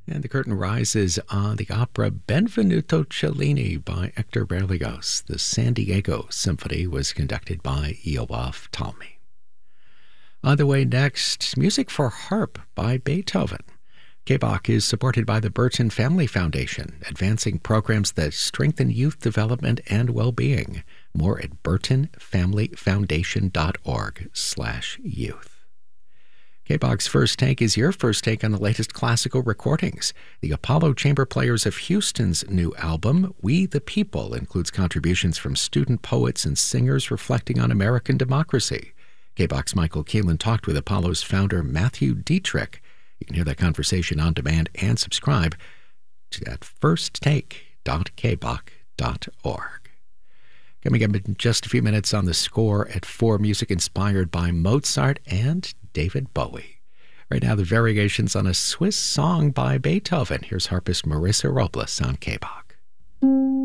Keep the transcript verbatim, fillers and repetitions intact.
And the curtain rises on the opera Benvenuto Cellini by Hector Berlioz. The San Diego Symphony was conducted by Yoav Talmi. On the way next, music for harp by Beethoven. K B O C is supported by the Burton Family Foundation, advancing programs that strengthen youth development and well-being. More at burton family foundation dot org slash youth. K B O C's First Take is your first take on the latest classical recordings. The Apollo Chamber Players of Houston's new album, We the People, includes contributions from student poets and singers reflecting on American democracy. K B O C's Michael Keelan talked with Apollo's founder Matthew Dietrich. You can hear that conversation on demand and subscribe to at first take dot k b o c dot org. Coming up in just a few minutes on The Score at four, music inspired by Mozart and David Bowie. Right now, the variations on a Swiss song by Beethoven. Here's harpist Marissa Robles on K B O C.